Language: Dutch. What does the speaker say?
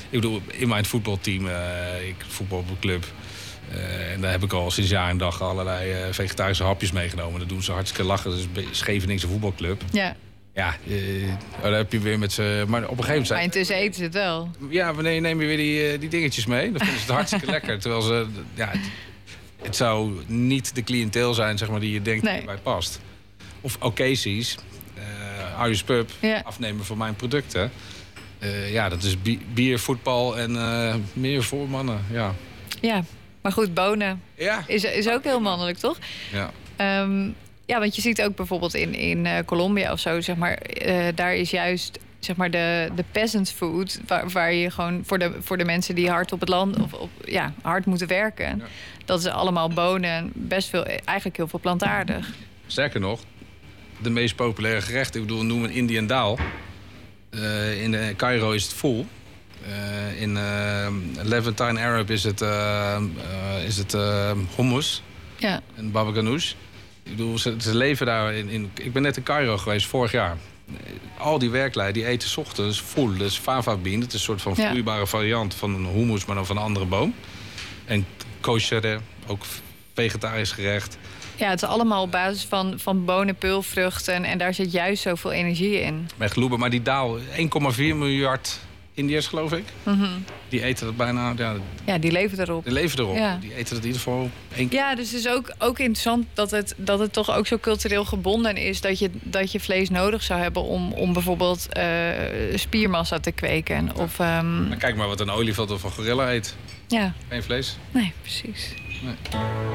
Ik bedoel, in mijn voetbalteam, ik voetbal op een club. En daar heb ik al sinds jaar en dag allerlei vegetarische hapjes meegenomen. Dat doen ze hartstikke lachen. Dat is Scheveningse voetbalclub. Ja. Ja, daar heb je weer met z'n... Maar op een gegeven moment... Maar intussen eten ze het wel. Ja, wanneer neem je weer die dingetjes mee? Dan vinden ze het hartstikke lekker. Terwijl ze... Ja, het zou niet de cliënteel zijn, zeg maar, die je denkt dat bij past. Of occasions. Irish Pub, afnemen van mijn producten. Ja, dat is bier, voetbal en meer voor mannen, ja. Ja, maar goed, bonen is ook heel mannelijk, toch? Ja. Ja, want je ziet ook bijvoorbeeld in Colombia of zo, zeg maar, daar is juist, zeg maar, de peasant food, waar je gewoon voor de mensen die hard op het land hard moeten werken. Ja. Dat is allemaal bonen, best veel, eigenlijk heel veel plantaardig. Sterker nog, de meest populaire gerechten, ik bedoel, noem een Indian dal. In Cairo is het full. In Levantine Arab is het hummus en baba ganoush. Ik bedoel, ze leven daar ik ben net in Cairo geweest vorig jaar. Al die werklui die eten 's ochtends full. Dat is fava bean. Het is een soort van vloeibare variant van een hummus, maar dan van een andere boom. En kosher, ook vegetarisch gerecht. Ja, het is allemaal op basis van bonen, peulvruchten. En daar zit juist zoveel energie in. Met gloeben, maar die daal, 1,4 miljard Indiërs, geloof ik. Mm-hmm. Die eten dat bijna... Ja, die leven erop. Die leven erop. Ja. Die eten dat in ieder geval 1 keer. Ja, dus het is ook interessant dat het toch ook zo cultureel gebonden is... dat je vlees nodig zou hebben om bijvoorbeeld spiermassa te kweken. Of, maar kijk maar wat een olifant of een gorilla eet. Ja. Geen vlees. Nee, precies. Nee.